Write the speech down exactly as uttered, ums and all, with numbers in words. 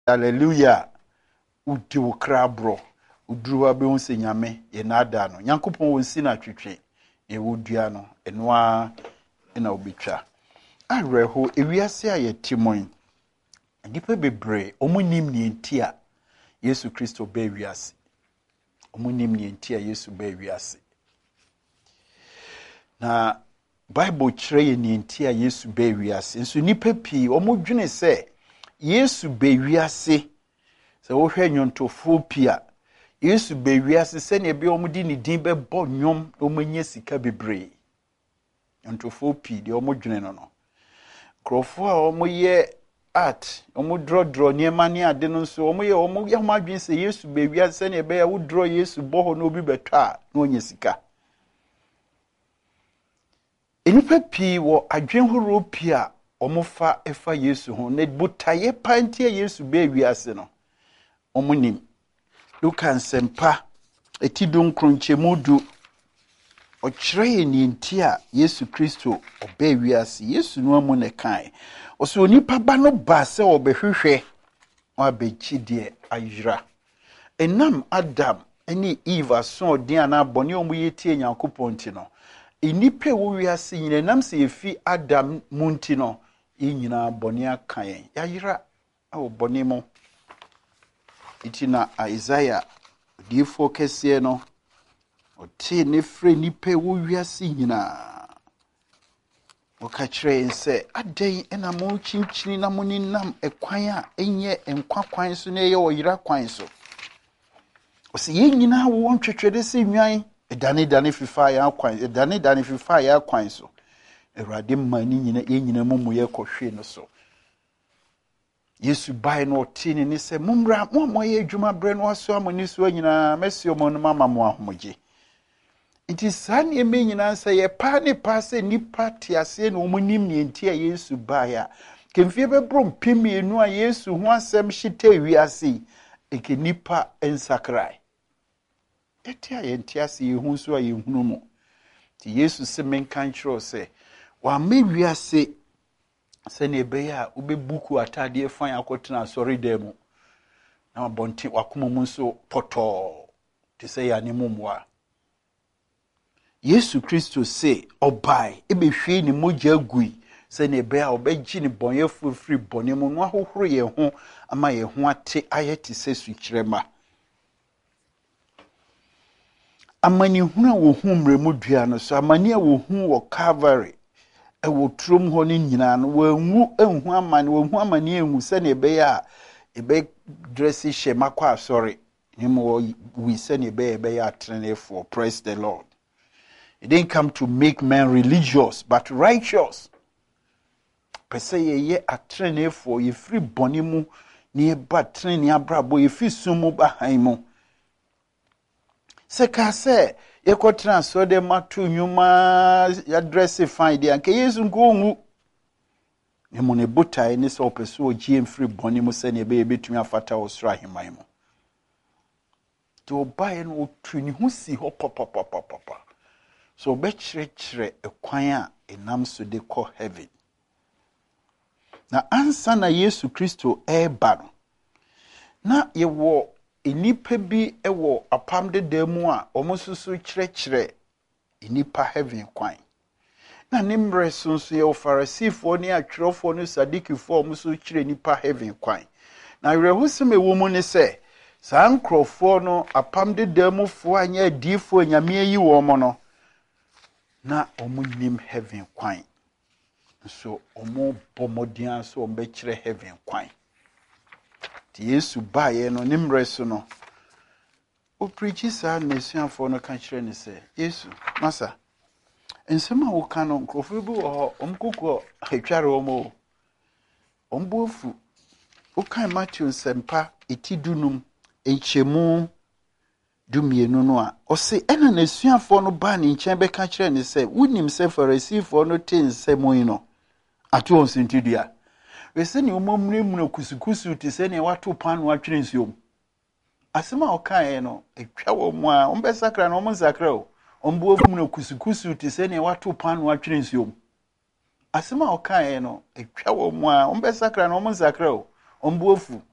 Hallelujah. Udi wo krabro. Udruwa be unse nyame ye nada no. Nyankopon wonsi na twetwe. Ye wodua no enwa ena obitwa. Areho ewiase aye timon. Nipa bebre omunim ni enti a Yesu Kristo be wiase. Omunim ni enti a Yesu be wiase. Na Bible kyerɛ yɛ ni enti a Yesu be wiase. Nso nipa pii omudwene sɛ Yesu be wiase. Sɛ wo hwɛ nyontofo pii a Yesu be wiase sɛ ne be omudi ni din be bɔ nyom omanya sika bebre. Nyontofo pii de omudwene no no. Krofo a omoyɛ art omo draw draw niema ne ade no so omo ye omo ye ho adwen se Yesu be wiase ne be ya wo draw Yesu bɔ ho na obi beto a na onye sika. Enipa pii wo adwen horo pii a omo fa efa Yesu ho na botaye pantie Yesu be wiase no omo nim. Luka nsempa etidun kronchemudu ochire ni enti a Yesu Kristo obe wiase Yesu no amu ne kan oso onipa ba no ba se obehwehwe o abechi de ayra enam Adam eni Eve aso odin ana bone omu yetie Nyankopon ti no enipa wo wiase nyina nam se efi Adam munti no enyina bone akan yen yayra awo bone mo itina Isaiah di focus ye no oti ne fre nipa wo wiase nyina okachire nse aden ena mo chinchini na mo ninam ekwan a enye enkwa kwan so na ye oyira kwan so osi ye nyina wo ntwetwede se nwan edane dane fifa ya kwan edane dane fifa ya kwan so Ewurade mani nyina ye nyina mumu ye kohwe no so Yesu bai no otini ni se mumra mo mo ye adwuma bre no aso amoni so nyina mesio mo no mama mo ahomoje Iti sani eme nyina nsa ye pa ne pa se nipa tiase na omunim ne enti a Yesu baya kemfie bebro mpemienu a Yesu ho asem hyete wiase eke nipa ensakrai eti a enti ase ye hu so a ye hunu mo ti Yesu se menkan kyerɛ se wa me wiase se ne be ya obebuku atade fan akotena sori demu na bonti wakoma mu so poto ti se ya ne mumwa Yesu Kristo se obai ebehwe ni mogya gui se ne be a obegyi ni bonyefo free bone mu no ahohoro ye ho ama ye ho ate ayeti se sukyerema amani huna wo hu mremu dua no so amani a wo hu wo Calvary e wo trom ho ni nyina no wo anwu anhu amani wo hu amani enhu se ne be a ebe dress shema kwa sorry himo we se ne be be ya trene for praise the Lord. He didn't come to make men religious, but righteous. Pese ye ye atrene for ye free bonimu ni ba trene abrabo ye fi sumu bahan mu. Se ka se ye ko transfer de matu nyuma ya dress fine de anke Yesu nko ngu. Ne mo ne botai ne se opeso ogie free bonimu se ne be ye betumi afata osra himan mu. To buy no tuni hu si ho papa papa papa. So be chire ekwan a enam so de ko heaven. Na ansa na Yesu Kristo eba no. Na ye wo enipa bi ewo apam de demu a omosusu chire chire enipa heaven kwan. Na nimre sunsu ye Farisifo ni atwerofo no Sadikifo omosusu chire enipa heaven kwan. Na rehuseme wo mu ne se saa nkrofo no apam de demu fo anya adifo nyame yi wo mo no na omunim heaven kwan so omo bomodian so ombe kire heaven kwan ti Yesu baye no nimre so no o preachi sa nesuafo no ka kire ne se Yesu masa ensema wo ka no nkrofo bi wo omkoko atware omo ombofu o kan Matthew sempa etidunum enchemu dumienu no a o se ena nesuafo no ba ne nchen be ka kire ne se wunim se Farisifo no tensemo yi no ato on sentidua we se ne omomre mu no kusukusu ti se ne wato pan no atwere nsuom asema o kan no etwa wo mu a ombe sakra no omo sakra o ombo mu no kusukusu ti se ne wato pan no atwere nsuom asema o kan no etwa wo mu a ombe sakra no omo sakra o ombo afu